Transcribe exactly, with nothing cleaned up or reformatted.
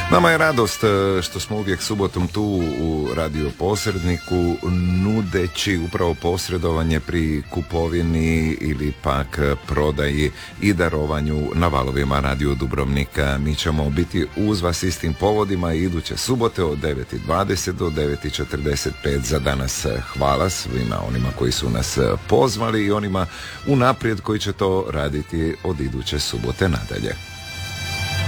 Nama je radost što smo uvijek subotom tu u Radio Posredniku, nudeći upravo posredovanje pri kupovini ili pak prodaji i darovanju na valovima Radio Dubrovnika. Mi ćemo biti uz vas istim povodima iduće subote od devet i dvadeset do devet i četrdeset pet. Za danas hvala svima onima koji su nas pozvali i onima unaprijed koji će to raditi od iduće subote nadalje.